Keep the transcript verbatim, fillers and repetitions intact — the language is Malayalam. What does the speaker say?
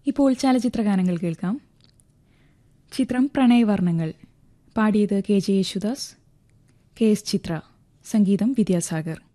ഇപ്പോൾ ചലച്ചിത്രഗാനങ്ങൾ കേൾക്കാം. ചിത്രം പ്രണയവർണ്ണങ്ങൾ. പാടിയത് K J Yesudas, K S ചിത്ര, സംഗീതം വിദ്യാസാഗർ.